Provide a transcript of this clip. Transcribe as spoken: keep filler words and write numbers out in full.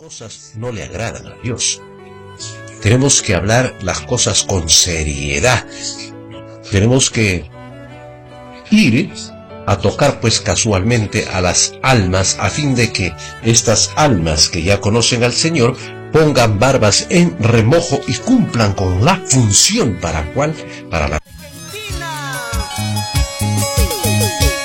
cosas no le agradan a Dios. Tenemos que hablar las cosas con seriedad. Tenemos que ir a tocar pues casualmente a las almas a fin de que estas almas que ya conocen al Señor pongan barbas en remojo y cumplan con la función para cual, para la